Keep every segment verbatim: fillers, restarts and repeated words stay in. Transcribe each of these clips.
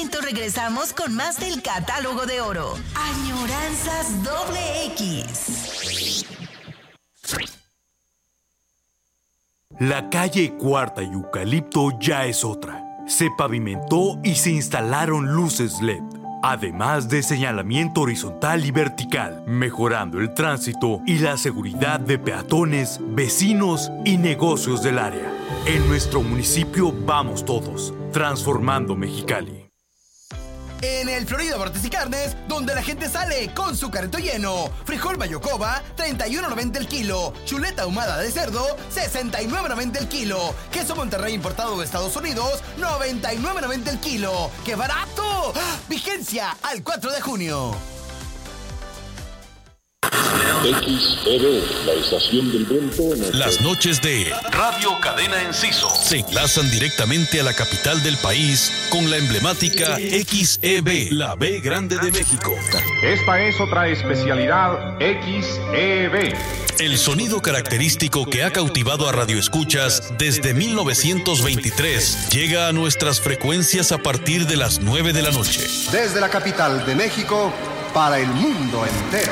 momento regresamos con más del catálogo de oro. Añoranzas doble X. La calle Cuarta y Eucalipto ya es otra. Se pavimentó y se instalaron luces L E D, además de señalamiento horizontal y vertical, mejorando el tránsito y la seguridad de peatones, vecinos y negocios del área. En nuestro municipio vamos todos, transformando Mexicali. En el Florida Martes y Carnes, donde la gente sale con su carrito lleno. Frijol Mayocoba, treinta y uno noventa el kilo. Chuleta ahumada de cerdo, sesenta y nueve noventa el kilo. Queso Monterrey importado de Estados Unidos, noventa y nueve noventa el kilo. ¡Qué barato! Vigencia al cuatro de junio. X E B, la estación del viento. Las noches de Radio Cadena Enciso se enlazan directamente a la capital del país con la emblemática X E B, la B grande de México. Esta es otra especialidad X E B. El sonido característico que ha cautivado a radioescuchas desde mil novecientos veintitrés llega a nuestras frecuencias a partir de las nueve de la noche. Desde la capital de México para el mundo entero.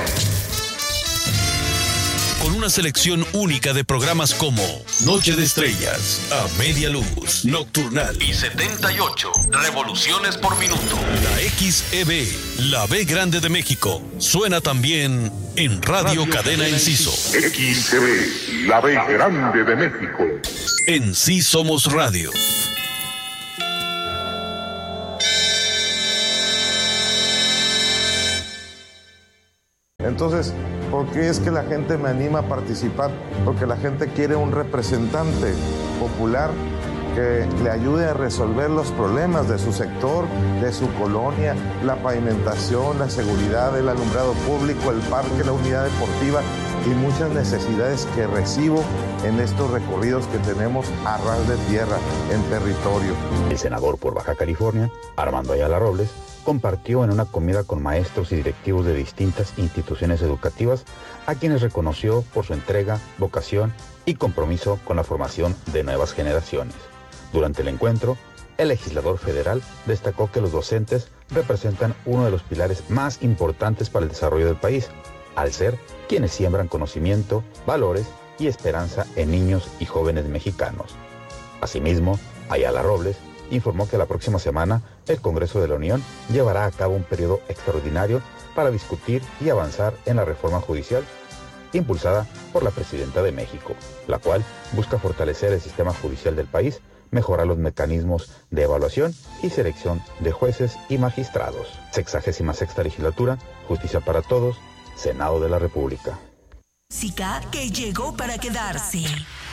Con una selección única de programas como Noche de Estrellas, A Media Luz, Nocturnal y setenta y ocho Revoluciones por Minuto. La X E B, la B grande de México, suena también en Radio, Radio Cadena Enciso. X E B, la B grande de México. En Sí Somos Radio. Entonces, ¿por qué es que la gente me anima a participar? Porque la gente quiere un representante popular que le ayude a resolver los problemas de su sector, de su colonia, la pavimentación, la seguridad, el alumbrado público, el parque, la unidad deportiva y muchas necesidades que recibo en estos recorridos que tenemos a ras de tierra, en territorio. El senador por Baja California, Armando Ayala Robles, compartió en una comida con maestros y directivos de distintas instituciones educativas a quienes reconoció por su entrega, vocación y compromiso con la formación de nuevas generaciones. Durante el encuentro, el legislador federal destacó que los docentes representan uno de los pilares más importantes para el desarrollo del país, al ser quienes siembran conocimiento, valores y esperanza en niños y jóvenes mexicanos. Asimismo, Ayala Robles informó que la próxima semana el Congreso de la Unión llevará a cabo un periodo extraordinario para discutir y avanzar en la reforma judicial impulsada por la Presidenta de México, la cual busca fortalecer el sistema judicial del país, mejorar los mecanismos de evaluación y selección de jueces y magistrados. Sexagésima sexta legislatura, Justicia para Todos, Senado de la República. Música que llegó para quedarse.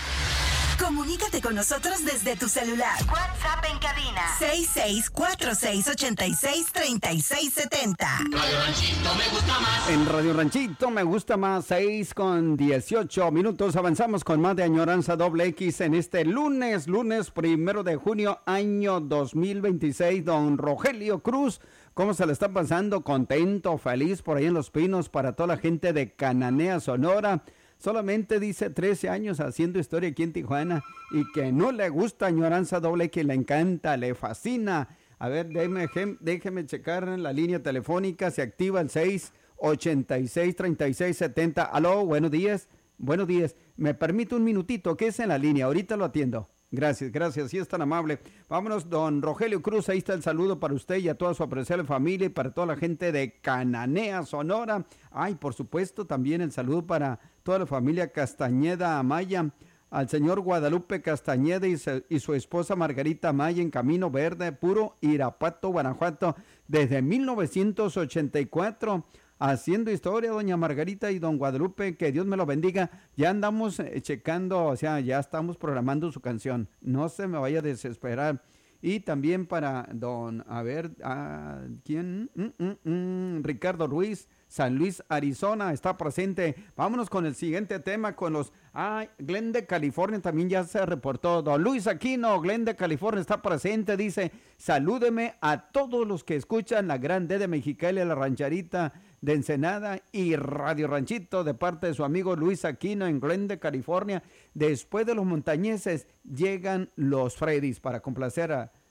Comunícate con nosotros desde tu celular. WhatsApp en cabina seis seis cuatro seis ocho seis tres seis siete cero. Radio Ranchito me gusta más. En Radio Ranchito me gusta más, seis con dieciocho minutos. Avanzamos con más de Añoranza Doble X en este lunes, lunes primero de junio, año dos mil veintiséis. Don Rogelio Cruz, ¿cómo se le está pasando? Contento, feliz por ahí en Los Pinos para toda la gente de Cananea, Sonora. Solamente dice trece años haciendo historia aquí en Tijuana y que no le gusta Añoranza Doble, que le encanta, le fascina. A ver, déjeme, déjeme checar en la línea telefónica, se activa el seis ochenta y seis treinta y seis setenta. Aló, buenos días, buenos días. Me permite un minutito, ¿qué es en la línea? Ahorita lo atiendo. Gracias, gracias, sí es tan amable. Vámonos, don Rogelio Cruz, ahí está el saludo para usted y a toda su apreciable familia y para toda la gente de Cananea, Sonora. Ay, por supuesto, también el saludo para toda la familia Castañeda Amaya, al señor Guadalupe Castañeda y, se, y su esposa Margarita Amaya en Camino Verde, Puro Irapuato, Guanajuato, desde mil novecientos ochenta y cuatro. Haciendo historia, doña Margarita y don Guadalupe, que Dios me lo bendiga. Ya andamos eh, checando, o sea, ya estamos programando su canción. No se me vaya a desesperar. Y también para don, a ver, ¿a quién? Mm, mm, mm, Ricardo Ruiz, San Luis, Arizona, está presente. Vámonos con el siguiente tema, con los... Ah, Glen de California también ya se reportó. Don Luis Aquino, Glen de California, está presente. Dice, salúdeme a todos los que escuchan la Gran D de Mexicali, la Rancherita de Ensenada y Radio Ranchito, de parte de su amigo Luis Aquino en Glen de California. Después de los montañeses llegan los Freddys para complacer a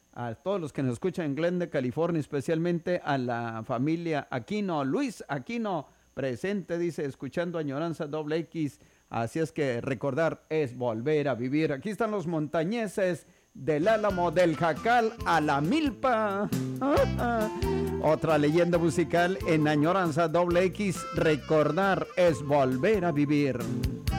a todos los que nos escuchan en Glendale, California, especialmente a la familia Aquino, Luis Aquino, presente, dice, escuchando Añoranza Doble X. Así es que recordar es volver a vivir. Aquí están los montañeses del Álamo, del Jacal a la Milpa. Otra leyenda musical en Añoranza Doble X. Recordar es volver a vivir.